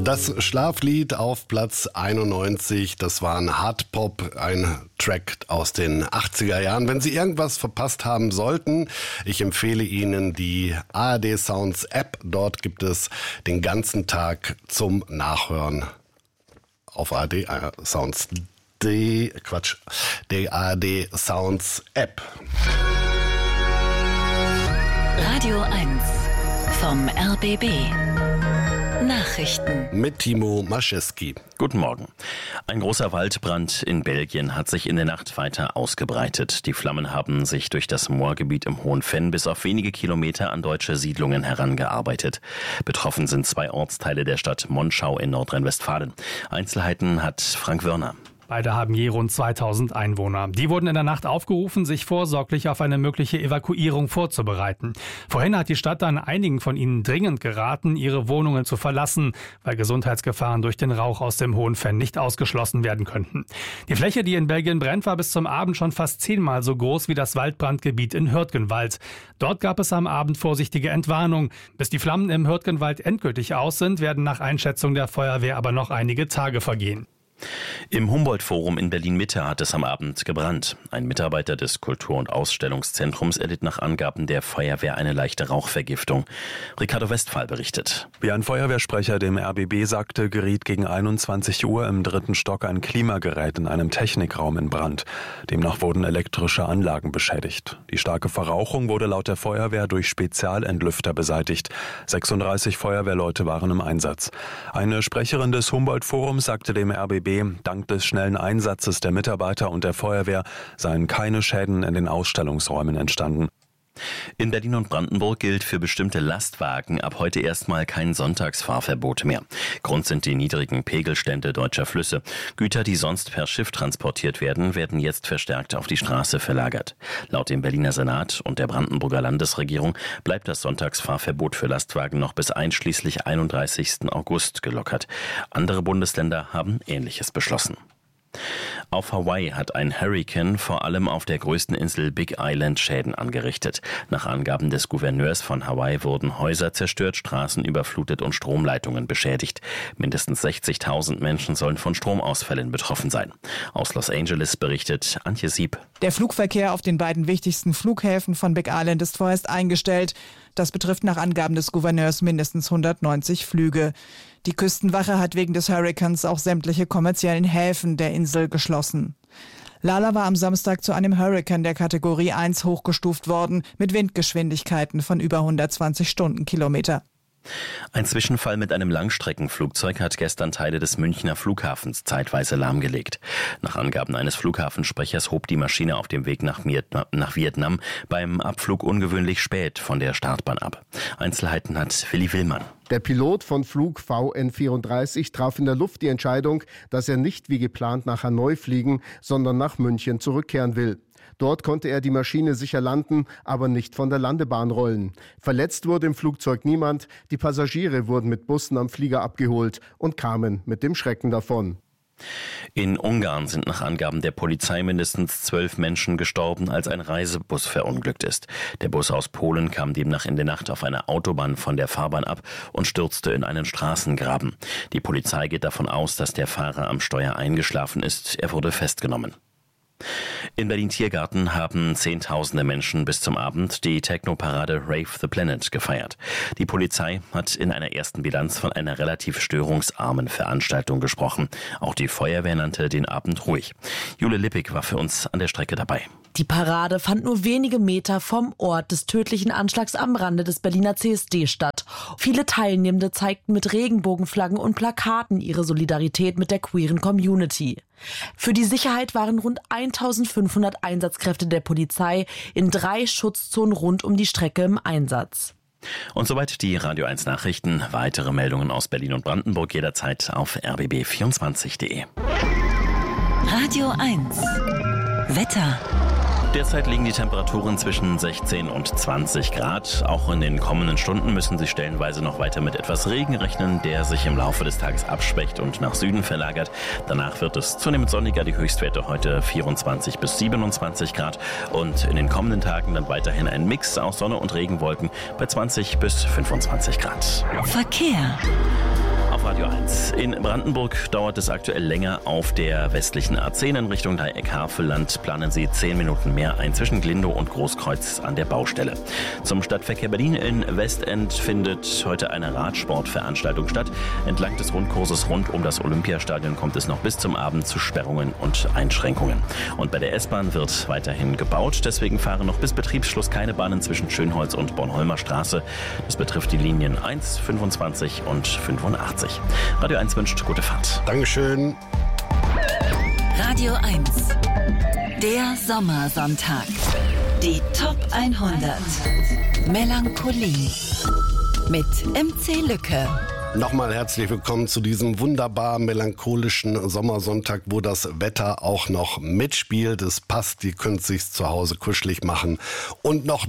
Das Schlaflied auf Platz 91, das war ein Hardpop, ein Track aus den 80er Jahren. Wenn Sie irgendwas verpasst haben sollten, ich empfehle Ihnen die ARD Sounds App. Dort gibt es den ganzen Tag zum Nachhören auf ARD Sounds. Die ARD Sounds App. Radio 1 vom RBB. Nachrichten Mit Timo Maschewski. Guten Morgen. Ein großer Waldbrand in Belgien hat sich in der Nacht weiter ausgebreitet. Die Flammen haben sich durch das Moorgebiet im Hohen Venn bis auf wenige Kilometer an deutsche Siedlungen herangearbeitet. Betroffen sind 2 Ortsteile der Stadt Monschau in Nordrhein-Westfalen. Einzelheiten hat Frank Wörner. Beide haben je rund 2000 Einwohner. Die wurden in der Nacht aufgerufen, sich vorsorglich auf eine mögliche Evakuierung vorzubereiten. Vorhin hat die Stadt dann einigen von ihnen dringend geraten, ihre Wohnungen zu verlassen, weil Gesundheitsgefahren durch den Rauch aus dem Hohen Venn nicht ausgeschlossen werden könnten. Die Fläche, die in Belgien brennt, war bis zum Abend schon fast 10-mal so groß wie das Waldbrandgebiet in Hürtgenwald. Dort gab es am Abend vorsichtige Entwarnung. Bis die Flammen im Hürtgenwald endgültig aus sind, werden nach Einschätzung der Feuerwehr aber noch einige Tage vergehen. Im Humboldt-Forum in Berlin-Mitte hat es am Abend gebrannt. Ein Mitarbeiter des Kultur- und Ausstellungszentrums erlitt nach Angaben der Feuerwehr eine leichte Rauchvergiftung. Ricardo Westphal berichtet. Wie ein Feuerwehrsprecher dem RBB sagte, geriet gegen 21 Uhr im 3. Stock ein Klimagerät in einem Technikraum in Brand. Demnach wurden elektrische Anlagen beschädigt. Die starke Verrauchung wurde laut der Feuerwehr durch Spezialentlüfter beseitigt. 36 Feuerwehrleute waren im Einsatz. Eine Sprecherin des Humboldt-Forums sagte dem RBB, dank des schnellen Einsatzes der Mitarbeiter und der Feuerwehr seien keine Schäden in den Ausstellungsräumen entstanden. In Berlin und Brandenburg gilt für bestimmte Lastwagen ab heute erstmal kein Sonntagsfahrverbot mehr. Grund sind die niedrigen Pegelstände deutscher Flüsse. Güter, die sonst per Schiff transportiert werden, werden jetzt verstärkt auf die Straße verlagert. Laut dem Berliner Senat und der Brandenburger Landesregierung bleibt das Sonntagsfahrverbot für Lastwagen noch bis einschließlich 31. August gelockert. Andere Bundesländer haben Ähnliches beschlossen. Auf Hawaii hat ein Hurrikan vor allem auf der größten Insel Big Island Schäden angerichtet. Nach Angaben des Gouverneurs von Hawaii wurden Häuser zerstört, Straßen überflutet und Stromleitungen beschädigt. Mindestens 60.000 Menschen sollen von Stromausfällen betroffen sein. Aus Los Angeles berichtet Antje Sieb. Der Flugverkehr auf den beiden wichtigsten Flughäfen von Big Island ist vorerst eingestellt. Das betrifft nach Angaben des Gouverneurs mindestens 190 Flüge. Die Küstenwache hat wegen des Hurrikans auch sämtliche kommerziellen Häfen der Insel geschlossen. Lala war am Samstag zu einem Hurrikan der Kategorie 1 hochgestuft worden, mit Windgeschwindigkeiten von über 120 Stundenkilometer. Ein Zwischenfall mit einem Langstreckenflugzeug hat gestern Teile des Münchner Flughafens zeitweise lahmgelegt. Nach Angaben eines Flughafensprechers hob die Maschine auf dem Weg nach Vietnam beim Abflug ungewöhnlich spät von der Startbahn ab. Einzelheiten hat Willi Willmann. Der Pilot von Flug VN34 traf in der Luft die Entscheidung, dass er nicht wie geplant nach Hanoi fliegen, sondern nach München zurückkehren will. Dort konnte er die Maschine sicher landen, aber nicht von der Landebahn rollen. Verletzt wurde im Flugzeug niemand. Die Passagiere wurden mit Bussen am Flieger abgeholt und kamen mit dem Schrecken davon. In Ungarn sind nach Angaben der Polizei mindestens 12 Menschen gestorben, als ein Reisebus verunglückt ist. Der Bus aus Polen kam demnach in der Nacht auf einer Autobahn von der Fahrbahn ab und stürzte in einen Straßengraben. Die Polizei geht davon aus, dass der Fahrer am Steuer eingeschlafen ist. Er wurde festgenommen. In Berlin-Tiergarten haben Zehntausende Menschen bis zum Abend die Techno-Parade Rave the Planet gefeiert. Die Polizei hat in einer ersten Bilanz von einer relativ störungsarmen Veranstaltung gesprochen. Auch die Feuerwehr nannte den Abend ruhig. Jule Lippig war für uns an der Strecke dabei. Die Parade fand nur wenige Meter vom Ort des tödlichen Anschlags am Rande des Berliner CSD statt. Viele Teilnehmende zeigten mit Regenbogenflaggen und Plakaten ihre Solidarität mit der queeren Community. Für die Sicherheit waren rund 1500 Einsatzkräfte der Polizei in 3 Schutzzonen rund um die Strecke im Einsatz. Und soweit die Radio 1 Nachrichten. Weitere Meldungen aus Berlin und Brandenburg jederzeit auf rbb24.de. Radio 1 Wetter. Derzeit liegen die Temperaturen zwischen 16 und 20 Grad. Auch in den kommenden Stunden müssen Sie stellenweise noch weiter mit etwas Regen rechnen, der sich im Laufe des Tages abschwächt und nach Süden verlagert. Danach wird es zunehmend sonniger, die Höchstwerte heute 24 bis 27 Grad. Und in den kommenden Tagen dann weiterhin ein Mix aus Sonne und Regenwolken bei 20 bis 25 Grad. Verkehr. Auf auf Radio 1. In Brandenburg dauert es aktuell länger auf der westlichen A10 in Richtung Dreieck-Havelland. Planen Sie 10 Minuten mehr ein zwischen Glindow und Großkreuz an der Baustelle. Zum Stadtverkehr Berlin in Westend findet heute eine Radsportveranstaltung statt. Entlang des Rundkurses rund um das Olympiastadion kommt es noch bis zum Abend zu Sperrungen und Einschränkungen. Und bei der S-Bahn wird weiterhin gebaut. Deswegen fahren noch bis Betriebsschluss keine Bahnen zwischen Schönholz und Bornholmer Straße. Das betrifft die Linien 1, 25 und 85. Radio 1 wünscht gute Fahrt. Dankeschön. Radio 1. Der Sommersonntag. Die Top 100. Melancholie. Mit MC Lücke. Nochmal herzlich willkommen zu diesem wunderbar melancholischen Sommersonntag, wo das Wetter auch noch mitspielt. Es passt, ihr könnt sich zu Hause kuschelig machen und noch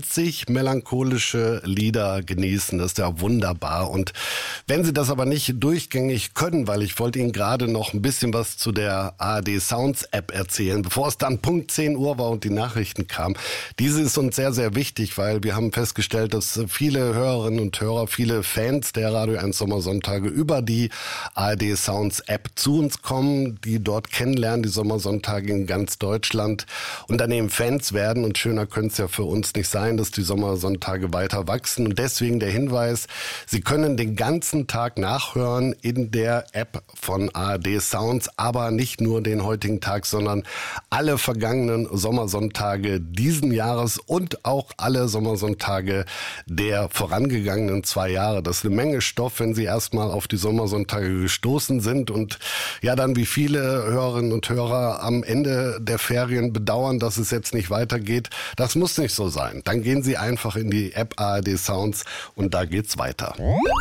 90 melancholische Lieder genießen. Das ist ja wunderbar. Und wenn Sie das aber nicht durchgängig können, weil ich wollte Ihnen gerade noch ein bisschen was zu der ARD Sounds App erzählen, bevor es dann Punkt 10 Uhr war und die Nachrichten kamen. Diese ist uns sehr, sehr wichtig, weil wir haben festgestellt, dass viele Hörerinnen und Hörer, viele Fans der Radio 1 Sommersonntage über die ARD Sounds App zu uns kommen, die dort kennenlernen, die Sommersonntage in ganz Deutschland und daneben Fans werden. Und schöner könnte es ja für uns nicht sein, dass die Sommersonntage weiter wachsen. Und deswegen der Hinweis, Sie können den ganzen Tag nachhören in der App von ARD Sounds, aber nicht nur den heutigen Tag, sondern alle vergangenen Sommersonntage diesen Jahres und auch alle Sommersonntage der vorangegangenen 2 Jahre. Das ist eine Menge Stoff, wenn Sie erstmal auf die Sommersonntage gestoßen sind und ja dann wie viele Hörerinnen und Hörer am Ende der Ferien bedauern, dass es jetzt nicht weitergeht. Das muss nicht so sein. Dann gehen Sie einfach in die App ARD Sounds und da geht's weiter.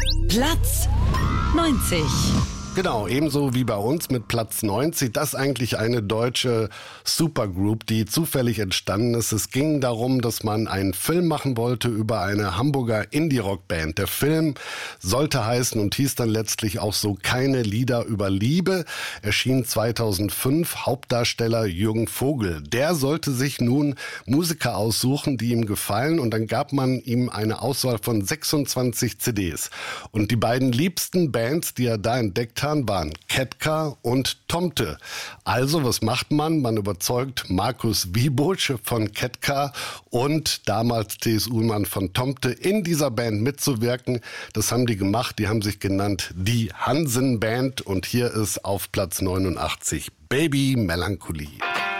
Platz 90. Genau, ebenso wie bei uns mit Platz 90. Das ist eigentlich eine deutsche Supergroup, die zufällig entstanden ist. Es ging darum, dass man einen Film machen wollte über eine Hamburger Indie-Rock-Band. Der Film sollte heißen und hieß dann letztlich auch so Keine Lieder über Liebe. Erschien 2005, Hauptdarsteller Jürgen Vogel. Der sollte sich nun Musiker aussuchen, die ihm gefallen. Und dann gab man ihm eine Auswahl von 26 CDs. Und die beiden liebsten Bands, die er da entdeckt hat, waren Ketka und Tomte. Also, was macht man? Man überzeugt Markus Wiebusch von Ketka und damals TSU-Mann von Tomte in dieser Band mitzuwirken. Das haben die gemacht. Die haben sich genannt die Hansen Band und hier ist auf Platz 89 Baby Melancholie.